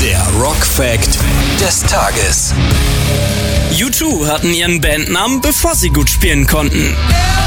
Der Rock-Fact des Tages. U2 hatten ihren Bandnamen, bevor sie gut spielen konnten.